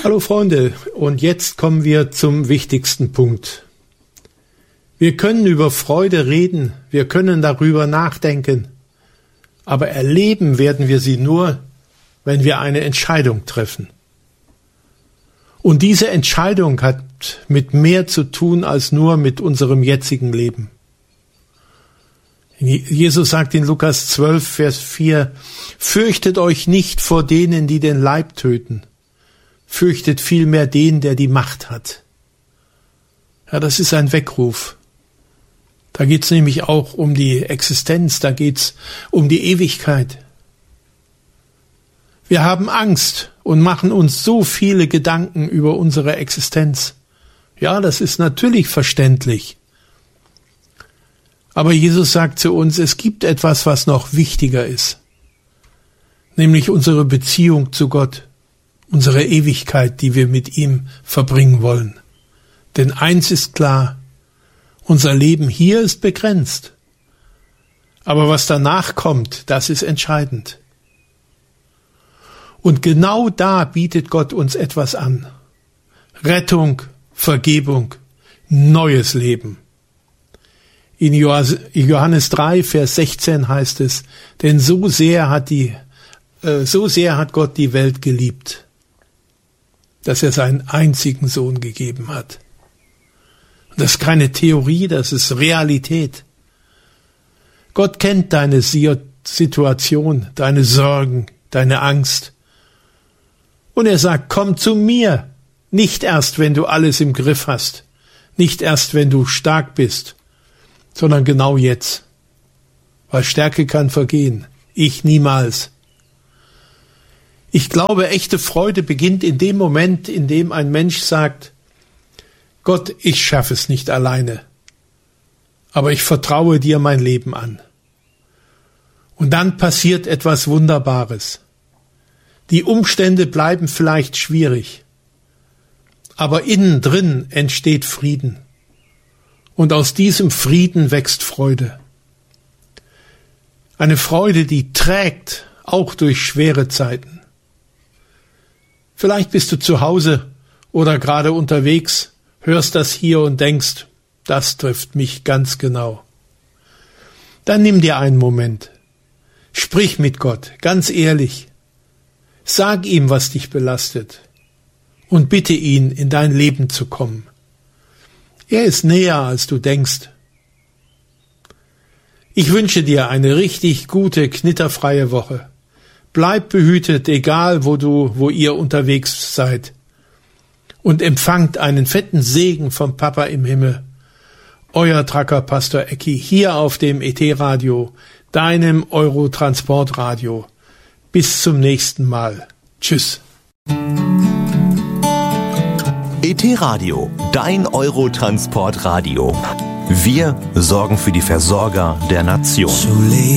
Hallo Freunde, und jetzt kommen wir zum wichtigsten Punkt. Wir können über Freude reden, wir können darüber nachdenken, aber erleben werden wir sie nur, wenn wir eine Entscheidung treffen. Und diese Entscheidung hat mit mehr zu tun als nur mit unserem jetzigen Leben. Jesus sagt in Lukas 12, Vers 4, fürchtet euch nicht vor denen, die den Leib töten. Fürchtet vielmehr den, der die Macht hat. Ja, das ist ein Weckruf. Da geht's nämlich auch um die Existenz, da geht's um die Ewigkeit. Wir haben Angst und machen uns so viele Gedanken über unsere Existenz. Ja, das ist natürlich verständlich. Aber Jesus sagt zu uns, es gibt etwas, was noch wichtiger ist, nämlich unsere Beziehung zu Gott, unsere Ewigkeit, die wir mit ihm verbringen wollen. Denn eins ist klar, unser Leben hier ist begrenzt, aber was danach kommt, das ist entscheidend. Und genau da bietet Gott uns etwas an. Rettung, Vergebung, neues Leben. In Johannes 3, Vers 16 heißt es, denn so sehr hat Gott die Welt geliebt, dass er seinen einzigen Sohn gegeben hat. Das ist keine Theorie, das ist Realität. Gott kennt deine Situation, deine Sorgen, deine Angst. Und er sagt, komm zu mir, nicht erst, wenn du alles im Griff hast, nicht erst, wenn du stark bist, sondern genau jetzt. Weil Stärke kann vergehen, ich niemals. Ich glaube, echte Freude beginnt in dem Moment, in dem ein Mensch sagt, Gott, ich schaffe es nicht alleine, aber ich vertraue dir mein Leben an. Und dann passiert etwas Wunderbares. Die Umstände bleiben vielleicht schwierig, aber innen drin entsteht Frieden. Und aus diesem Frieden wächst Freude. Eine Freude, die trägt, auch durch schwere Zeiten. Vielleicht bist du zu Hause oder gerade unterwegs, hörst das hier und denkst, das trifft mich ganz genau. Dann nimm dir einen Moment. Sprich mit Gott, ganz ehrlich. Sag ihm, was dich belastet und bitte ihn, in dein Leben zu kommen. Er ist näher, als du denkst. Ich wünsche dir eine richtig gute, knitterfreie Woche. Bleib behütet, egal wo ihr unterwegs seid. Und empfangt einen fetten Segen vom Papa im Himmel. Euer Tracker Pastor Ecki, hier auf dem ET-Radio, deinem Eurotransportradio. Bis zum nächsten Mal. Tschüss. ET-Radio, dein Eurotransportradio. Wir sorgen für die Versorger der Nation.